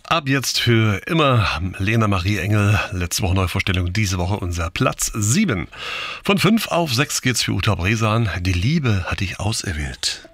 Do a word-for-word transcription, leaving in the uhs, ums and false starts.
Ab jetzt für immer Lena Marie Engel. Letzte Woche Neuvorstellung, diese Woche unser Platz sieben. Von fünf auf sechs geht's für Uta Bresan. Die Liebe hat dich auserwählt.